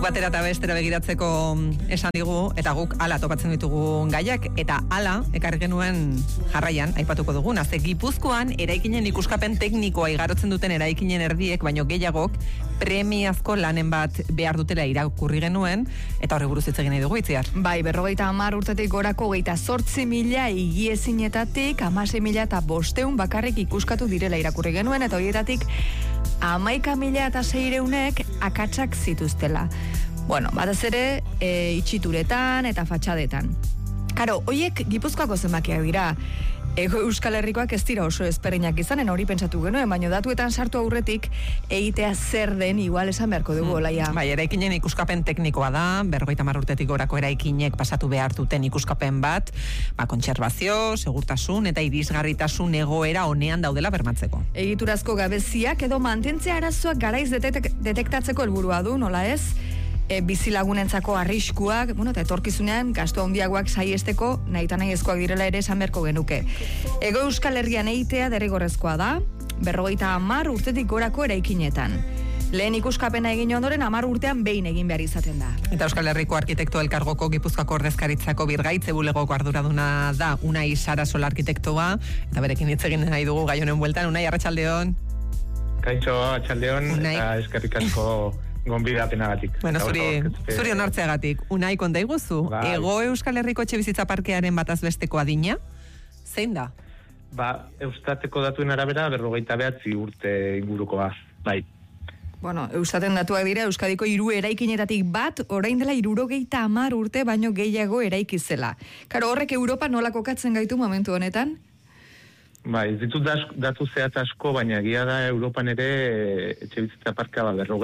batera eta bestera begiratzeko esan digu, eta guk hala topatzen ditugu gaiak, eta hala ekarri genuen jarraian, aipatuko dugun, ze Gipuzkoan eraikinen ikuskapen teknikoa igarotzen duten eraikinen erdiek, baino gehiagok premiazko lanen bat behar dutela irakurri genuen, eta horri buruz hitz egin nahi dugu, Itziar. Bai, 50 urtetik gorako 28.000 higiezinetatik 16.500 bakarrik ikuskatu direla irakurri genuen, eta horietatik 11.600 akatsak zituztela. Bueno, batez ere itxituretan eta fatxadetan. Karo, hoiek Gipuzkoako zenbakiak dira. Ego Euskal Herrikoak ez dira oso ezberdinak izanen, hori pentsatu genuen, baina datuetan sartu aurretik egitea zer den igual esan beharko dugu, Olaia. Bai, eraikinen ikuskapen teknikoa da, 50 urtetik gorako eraikinek pasatu behar duten ikuskapen bat, kontserbazio, segurtasun eta irisgarritasun egoera honean daudela bermatzeko. Egiturazko gabeziak edo mantentzea arazoak garaiz detektatzeko helburua du, nola ez? Bizilagunentzako arriskuak, eta etorkizunean gastu handiagoak saiesteko nahi-ezkoak direla ere esan beharko genuke. Ego Euskal Herrian egitea derrigorrezkoa da, 50 urtetik gorako eraikinetan. Lehen ikuskapena egin ondoren 10 urtean behin egin behar izaten da. Eta Euskal Herriko Arkitekto Elkargoko Gipuzkoako ordezkaritzako birgaitze bulegoko arduraduna da Unai Sarasola arkitektoa, eta berekin hitz egin nahi dugu gai honen bueltan. Unai, arratsaldeon. Kaixo, arratsaldeon, eta eskerrik asko gonbidapenagatik. Bueno, zuri onartzeagatik. Unai, konta iguzu, Ego Euskal Herriko etxebizitza parkearen bataz besteko adina, zein da? Eustateko datuen arabera 59 urte ingurukoa, bai. Bueno, Eustaten datuak dira, Euskadiko 3 eraikinetatik bat, orain dela 70 urte baino gehiago eraikizela. Karo, horrek Europa nola kokatzen gaitu momentu honetan? Bai, ez ditut datu zehatz asko, baina egia da Europan ere etxebizitza parka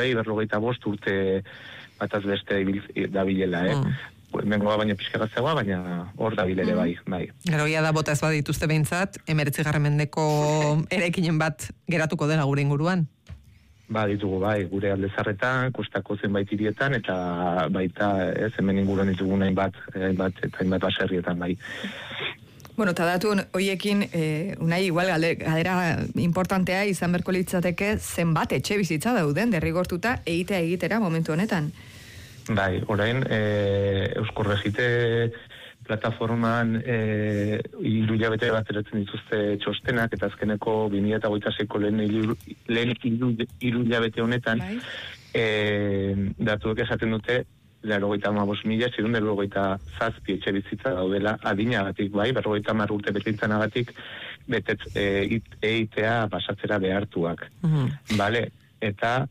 55 urte bataz beste dabilela, Mengoa baina pixkaratzagoa, baina hor dabilere bai. Gero egia da bota ez badituzte behintzat, 19. mendeko eraikinen bat geratuko dela gure inguruan? Ditugu, gure aldezarretan, kostako zenbait hirietan, eta baita hemen inguruan ditugu hainbat baserrietan, bai. Bueno, eta datu hoiekin, Unai, igual galdera importantea izan berko litzateke zenbat etxe bizitza dauden derrigortuta egitera momentu honetan. Bai, orain, Eusko Regite plataformaan 3 hilabete bat eratzen dituzte txostenak, eta azkeneko 2026ko lehen 3 hilabete honetan, datuek esaten dute 95.697 etxe bizitza daudela adinagatik, 50 urte betintzanagatik eitea pasatzera behartuak. Bale, eta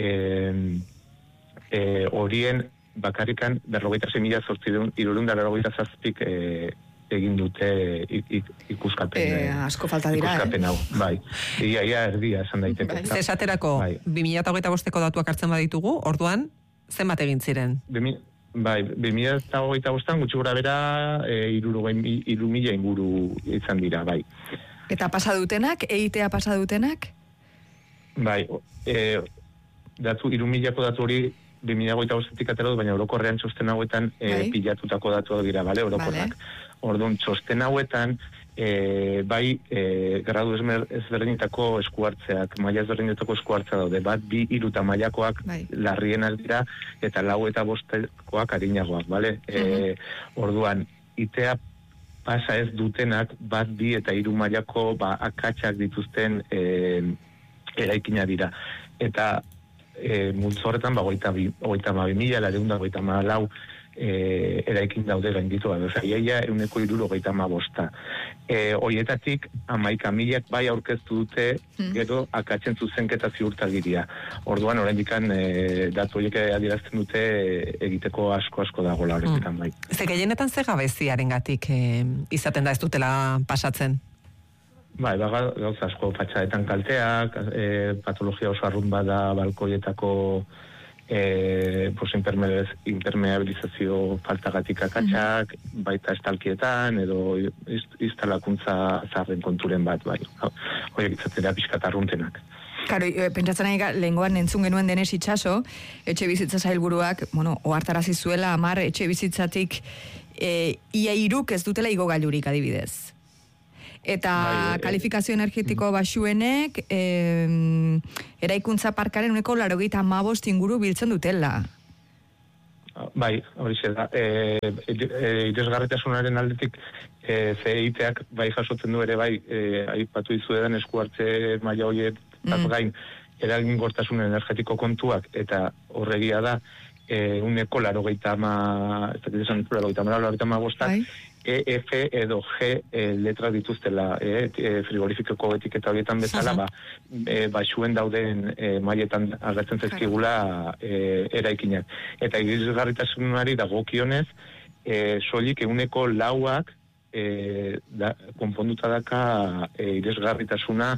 horien bakarrikan 56.897 egin dute ikuskapen. Asko falta dira, ikuskapen hau, bai. Ia erdia esan daiteke. Zesaterako, 2025ko datuak hartzen baditugu, orduan, zenbat egin ziren? 2025an gutxi gora bera 3.000 inguru izan dira, bai. Eta pasadutenak, eitea pasadutenak? Bai, 3.000ko datu hori 2025tik atera dut, baina orokorrean txosten hauetan pilatutako datuak dira, bale, orokorrak. Orduan, txosten hauetan, gradu ezberdinetako eskuartzeak, maila ezberdinetako eskuartzea daude, 1, 2, 3 eta mailakoak larrienak dira, eta 4 eta 5koak arinagoak, bale? Orduan, itea pasa ez dutenak, 1, 2 eta 3 mailako akatsak dituzten eraikina dira. Eta multzo horretan, 22.254 eraikin daude gainditu, iaia 175. Horietatik 11.000 bai aurkeztu dute, gero akatzen zuzenketa ziurtagiria. Orduan, oraindikan datu horiek adierazten dute egiteko asko dagoela horretan bai. Ze gehienetan ze gabeziarengatik izaten da ez dutela pasatzen? Bai, gauza asko, fatxadetan kalteak, patologia oso arrun bada balkoietako impermeabilizazio faltagatik akatsak, baita estalkietan, edo instalakuntza zarren konturen bat, bai. Horiek izatea pixkat arruntenak. Karo, pentsatzen nahi lehengoan entzun genuen Denez Itxaso, etxe bizitza sailburuak, ohartarazi zuela 10 etxe bizitzatik ia 3 ez dutela igogailurik adibidez. Eta kalifikazio energetiko baxuenek eraikuntza parkaren 85% inguru biltzen dutela. Bai, hori da. Irisgarritasunaren aldetik CIT-ak bai jasotzen du ere bai, aipatu dizuedan esku hartze maila horiek gain eraginkortasun energetiko kontuak, eta horregia da, uneko 80 E, F edo G letra dituztela, frigorifikoko etiketa horietan bezala, baxuen dauden mailetan agertzen zaizkigula eraikinak. Eta irisgarritasunari dagokionez, soilik uneko 4ak konponduta daka irisgarritasuna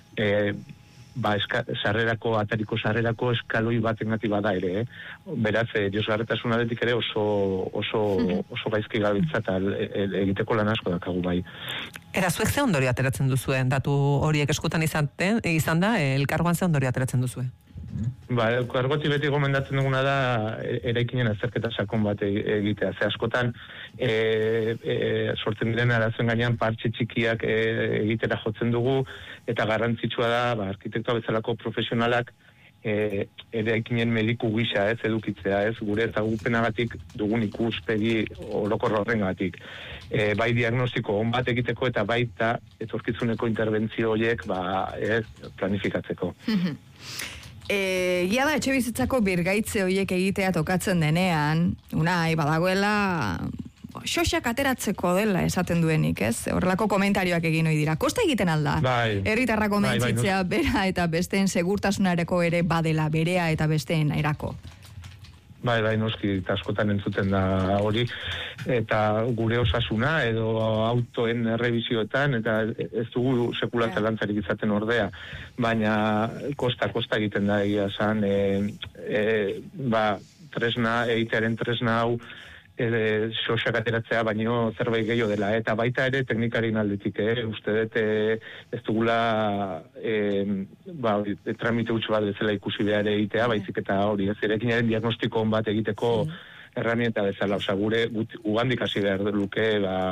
atariko sarrerako eskaloi batengatik bada ere, beraz, irisgarritasuna ere oso gaizki gabiltza eta egiteko lan asko dakagu bai. Era, zuek ze ondorio ateratzen duzuen, datu horiek eskutan izan da, elkargoan ze ondorio ateratzen duzuen? Elkargotik beti gomendatzen duguna da eraikinen azterketa sakon bat egitea. Ze askotan sortzen diren arazoen gainean partxe txikiak egitera jotzen dugu, eta garrantzitsua da arkitektoa bezalako profesionalak eraikinen mediku gisa edukitzea, gure ezagupenagatik dugun ikuspegi orokor horrengatik. Bai diagnostiko on bat egiteko eta baita etorkizuneko interbentzio horiek planifikatzeko. Gia da, etxe bizitzako birgaitze horiek egitea tokatzen denean, unai, badagoela xoxak ateratzeko dela esaten duenik, ez? Horrelako komentarioak egin ohi dira. Kosta egiten alda? Herritarra komentzitzea bera eta besteen segurtasunareko ere badela, berea eta besteen erako. Bai, noski, eta askotan entzuten da hori, eta gure osasuna edo autoen errebisioetan, eta ez dugu sekulatza lantzarik izaten ordea, baina kosta egiten da egia esan, egitearen tresna hau, xoxak ateratzea, baino zerbait gehiago dela, eta baita ere teknikarin aldetik, uste dut ez dugula tramite utxo bat bezala ikusi behar egitea, baizik eta hori, ez erekinaren diagnostiko on bat egiteko herramienta bezala, gure ugandik hasi behar luke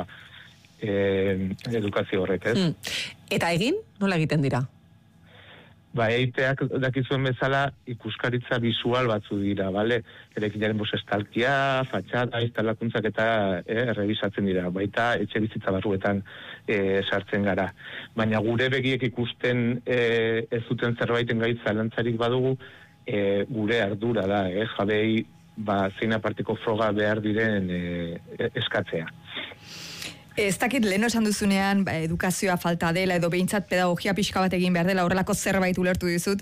edukazio horrek, ez? Eta egin, nola egiten dira? Eiteak dakizuen bezala ikuskaritza visual batzu dira, bale? Eraikinaren estalkia, fatxada, instalakuntzak eta errebisatzen dira, baita etxe bizitza barruetan sartzen gara. Baina gure begiek ikusten ez duten zerbaiten gaitz zalantzarik badugu, gure ardura da, jabei zein aparteko froga behar diren eskatzea. Ez dakit lehen esan duzunean edukazioa falta dela edo behintzat pedagogia pixka bat egin behar dela, horrelako zerbait ulertu dizut.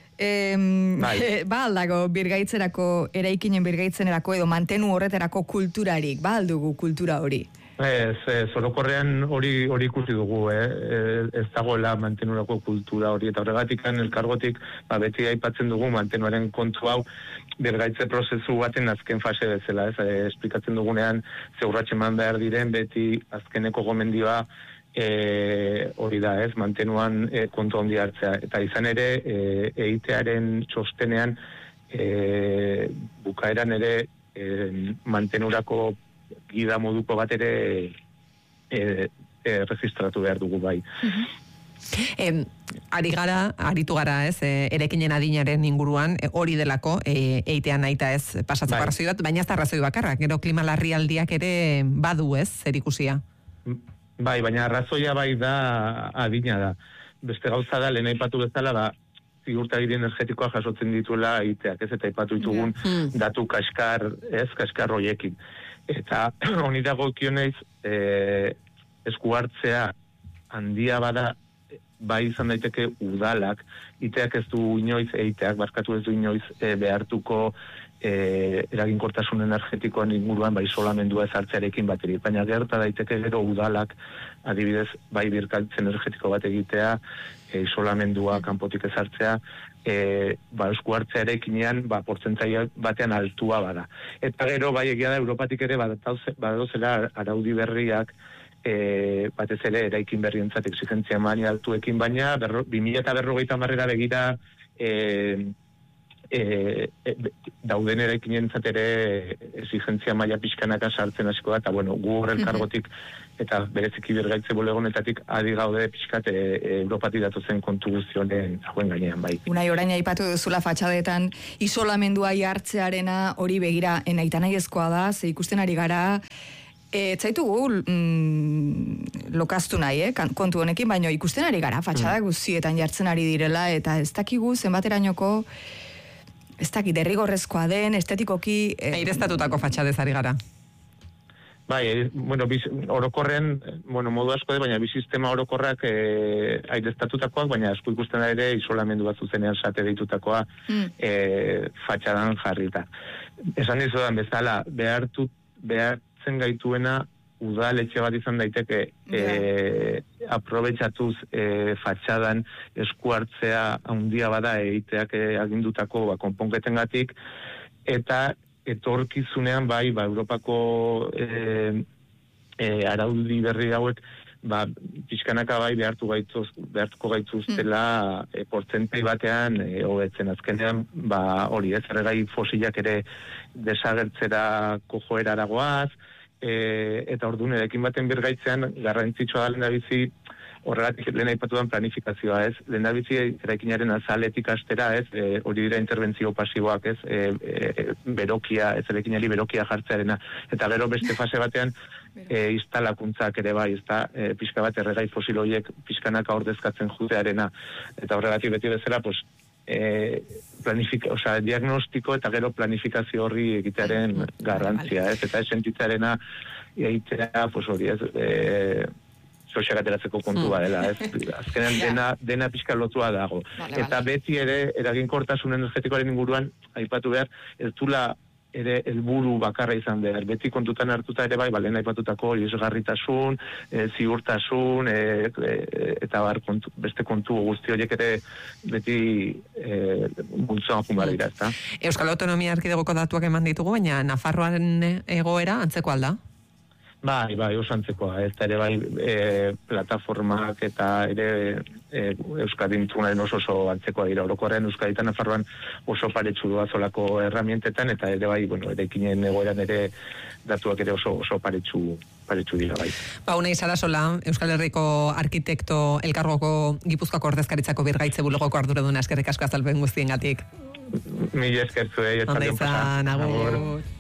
Aldago birgaitzerako, eraikinen birgaitzenerako edo mantenu horreterako kulturarik, aldugu kultura hori? Orokorrean hori ikusi dugu, ez dagoela mantenurako kultura hori, eta horregatik elkargotik beti aipatzen dugu mantenuaren kontu hau birgaitze prozesu baten azken fase bezala, esplikatzen dugunean zeurratxe eman behar diren, beti azkeneko gomendioa hori da, mantenuan kontu handi hartzea, eta izan ere eitearen txostenean bukaeran ere mantenurako gida moduko bat ere registratu behar dugu bai. Aritu gara, erekinen adinaren inguruan, hori delako, eitean aita ez pasatzeko arrazoi bat, baina ez da arrazoi bakarrak, gero klima larrialdiak ere badu zer ikusia? Bai, baina arrazoia bai da adina da. Beste gauza da, lehen aipatu bezala, ziurtagiri energetikoa jasotzen dituela eiteak, eta aipatu ditugun datu kaskar horiekin. Eta honi dago kioneiz, esku hartzea handia bada, bai izan daiteke udalak, iteak ez du inoiz, eiteak barkatu ez du inoiz behartuko eraginkortasun energetikoan inguruan isolamendua ezartzearekin baterik. Baina gerta daiteke gero udalak, adibidez, bai birkaltzen energetiko bat egitea, isolamendua kanpotik ezartzea, esku hartzearekinean portzentzaia batean altua bada. Eta gero bai egia da Europatik ere badozela araudi berriak, batez ere eraikin berrientzat exigentzia mani altuekin, baina 2050 begira dauden eraikinentzat ere exigentzia maila pixkanaka sartzen hasiko da, eta bueno, gu elkargotik eta bereziki birgaitze bulegonetatik adi gaude pixkat Europatik datozen kontu guztionen hauen gainean bai. Unai, orain aipatu duzula fatxadetan isolamendua jartzearena hori begira nahitaezkoa da, ze ikusten ari gara, etzaitugu lokaztu nahi, kontu honekin, baino ikusten ari gara, fatxada guztietan jartzen ari direla, eta ez dakigu zenbaterainoko, ez dakit, derrigorrezkoa den, estetikoki... Airestatutako fatxadez ari gara. Bai, bueno, orokorren, bueno, modu asko baina bi sistema orokorrak airestatutakoak, baina asko ikusten da ere isolamendu bat zuzenean sate deitutakoa fatxadan jarrita. Esan dizudan bezala, behartzen gaituena udaletxe bat izan daiteke aprobetxatuz fatxadan esku hartzea handia bada egiteak agindutako konponketengatik, eta etorkizunean bai, Europako araudi berri hauek pixkanaka bai behartuko gaituztela portzentai batean hobetzen azkenean hori erregai fosilak ere desagertzerako joerara goaz, eta orduan erekin baten birgaitzean garrantzitsua da lehendabizi horregatik lehen aipatudan planifikazioa, ez? Lehendabizi eraikinaren azaletik astera, ez? Hori dira interbentzio pasiboak, ez? Berokia, ez eraikinari berokia jartzearena. Eta gero beste fase batean instalakuntzak ere bai, ezta? Pixka bat erregai fosil horiek pixkanaka ordezkatzen jutearena. Eta horregatik beti bezala, pues, diagnostiko eta gero planifikazio horri egitearen garrantzia, ez? Eta esentitzearena egitea, pues hori, ez? Soziak ateratzeko kontu badela, ez? Azkenean dena pixka lotua dago. Eta beti ere, eraginkortasun energetikoaren inguruan, aipatu behar, ez dula ere helburu bakarra izan behar. Beti kontutan hartuta ere bai, lehen aipatutako irisgarritasun, ziurtasun, eta beste kontu guzti horiek ere beti bultzoan jumara dira, ezta? Euskal Autonomia Erkidegoko datuak eman ditugu, baina Nafarroaren egoera antzeko alda? Bai, oso antzekoa, ez da ere bai plataformak eta ere Euskadin tunaren oso antzekoa dira. Orokorrean Euskadi eta Nafarroan oso paretsu doa zolako herramientetan, eta ere bai, erekinen egoeran ere datuak ere oso paretsu dira bai. Unai Sarasola, Euskal Herriko arkitekto elkargoko Gipuzkoako ordezkaritzako birgaitze bulegoko arduraduna, eskerrik asko azalpen guztiengatik. Mila eskertzu, Onda izan, agur.